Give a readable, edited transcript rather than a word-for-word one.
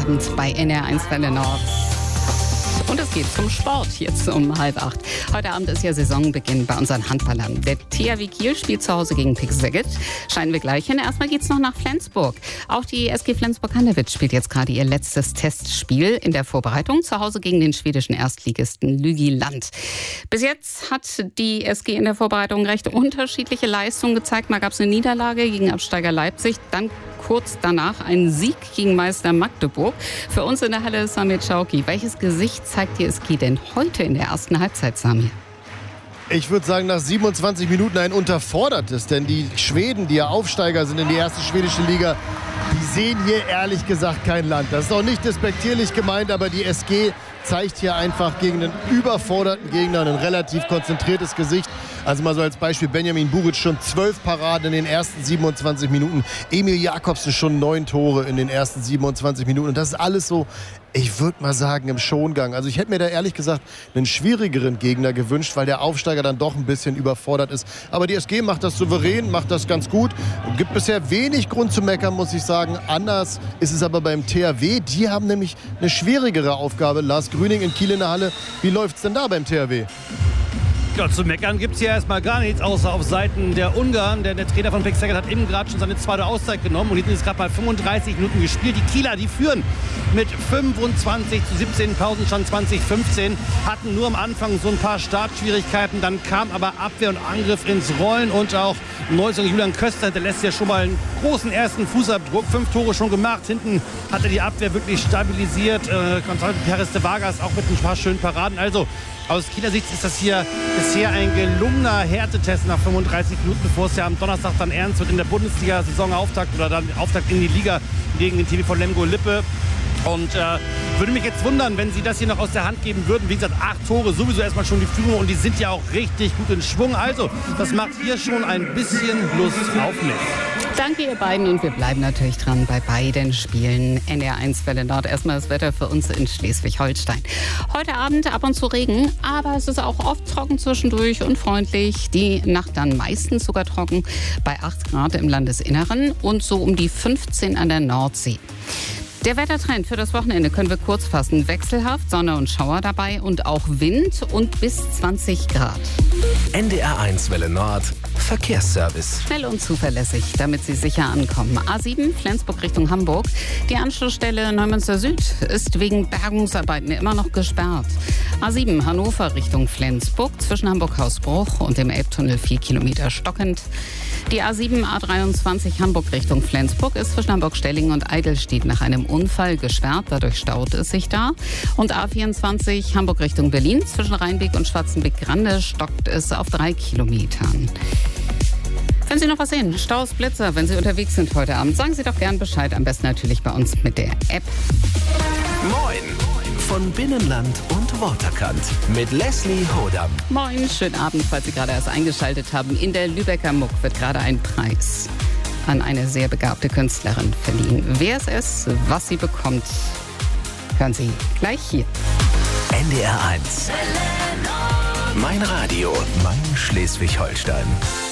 Abend bei NR1 Welle Nord. Und es geht zum Sport, jetzt um 7:30. Heute Abend ist ja Saisonbeginn bei unseren Handballern. Der THW Kiel spielt zu Hause gegen Pick Szeged. Scheinen wir gleich hin. Erstmal geht's noch nach Flensburg. Auch die SG Flensburg-Handewitt spielt jetzt gerade ihr letztes Testspiel in der Vorbereitung zu Hause gegen den schwedischen Erstligisten Lugi Land. Bis jetzt hat die SG in der Vorbereitung recht unterschiedliche Leistungen gezeigt. Mal gab es eine Niederlage gegen Absteiger Leipzig, dann kurz danach ein Sieg gegen Meister Magdeburg. Für uns in der Halle ist Samir Chauki. Welches Gesicht zeigt die SG denn heute in der ersten Halbzeit, Samir? Ich würde sagen, nach 27 Minuten ein unterfordertes. Denn die Schweden, die ja Aufsteiger sind in die erste schwedische Liga, die sehen hier ehrlich gesagt kein Land. Das ist auch nicht despektierlich gemeint, aber die SG zeigt hier einfach gegen einen überforderten Gegner ein relativ konzentriertes Gesicht. Also mal so als Beispiel, Benjamin Buric schon 12 Paraden in den ersten 27 Minuten. Emil Jakobsen schon 9 Tore in den ersten 27 Minuten. Und das ist alles so, ich würde mal sagen, im Schongang. Also ich hätte mir da ehrlich gesagt einen schwierigeren Gegner gewünscht, weil der Aufsteiger dann doch ein bisschen überfordert ist. Aber die SG macht das souverän, macht das ganz gut. Und gibt bisher wenig Grund zu meckern, muss ich sagen. Anders ist es aber beim THW. Die haben nämlich eine schwierigere Aufgabe. Lars Grüning in Kiel in der Halle. Wie läuft es denn da beim THW? Ja, zu meckern gibt es hier erstmal gar nichts, außer auf Seiten der Ungarn. Denn der Trainer von Pick Szeged hat eben gerade schon seine zweite Auszeit genommen. Und die sind jetzt gerade mal 35 Minuten gespielt. Die Kieler, die führen mit 25:17, Pausenstand 20:15. Hatten nur am Anfang so ein paar Startschwierigkeiten. Dann kam aber Abwehr und Angriff ins Rollen. Und auch Neuzugang Julian Köster hinterlässt ja schon mal einen großen ersten Fußabdruck. 5 Tore schon gemacht. Hinten hat er die Abwehr wirklich stabilisiert. Perez de Vargas auch mit ein paar schönen Paraden. Also aus Kieler Sicht ist das hier bisher ein gelungener Härtetest nach 35 Minuten, bevor es ja am Donnerstag dann ernst wird in der Bundesliga-Saisonauftakt oder dann Auftakt in die Liga gegen den TV von Lemgo-Lippe. Und würde mich jetzt wundern, wenn sie das hier noch aus der Hand geben würden. Wie gesagt, 8 Tore, sowieso erstmal schon die Führung und die sind ja auch richtig gut in Schwung. Also, das macht hier schon ein bisschen Lust auf mich. Danke ihr beiden und wir bleiben natürlich dran bei beiden Spielen. NR1 Welle Nord. Erstmal das Wetter für uns in Schleswig-Holstein. Heute Abend ab und zu Regen, aber es ist auch oft trocken zwischendurch und freundlich. Die Nacht dann meistens sogar trocken bei 8 Grad im Landesinneren und so um die 15 an der Nordsee. Der Wettertrend für das Wochenende können wir kurz fassen. Wechselhaft, Sonne und Schauer dabei und auch Wind und bis 20 Grad. NDR1 Welle Nord, Verkehrsservice. Schnell und zuverlässig, damit Sie sicher ankommen. A7 Flensburg Richtung Hamburg. Die Anschlussstelle Neumünster Süd ist wegen Bergungsarbeiten immer noch gesperrt. A7 Hannover Richtung Flensburg zwischen Hamburg-Hausbruch und dem Elbtunnel 4 Kilometer stockend. Die A7 A23 Hamburg Richtung Flensburg ist zwischen Hamburg-Stellingen und Eidelstedt nach einem Unfall gesperrt. Dadurch staut es sich da. Und A24 Hamburg Richtung Berlin zwischen Rheinbeek und Schwarzenbeck-Grande stockt es auf 3 Kilometern. Wenn Sie noch was sehen, Staus, Blitzer, wenn Sie unterwegs sind heute Abend, sagen Sie doch gern Bescheid. Am besten natürlich bei uns mit der App. Moin von Binnenland und Waterkant mit Leslie Hodam. Moin, schönen Abend, falls Sie gerade erst eingeschaltet haben. In der Lübecker Muck wird gerade ein Preis an eine sehr begabte Künstlerin verliehen. Wer es ist, was sie bekommt, hören Sie gleich hier. NDR1. Mein Radio, mein Schleswig-Holstein.